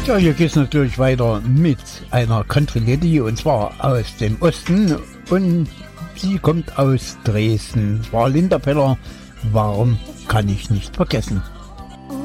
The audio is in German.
Ja, hier geht es natürlich weiter mit einer Country Lady und zwar aus dem Osten und sie kommt aus Dresden. War Linda Peller, warum kann ich nicht vergessen?